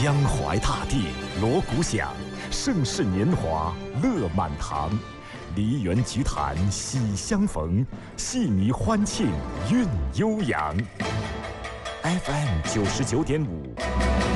江淮大地，锣鼓响，盛世年华乐满堂。梨园菊坛喜相逢，戏迷欢庆韵悠扬。FM 99.5。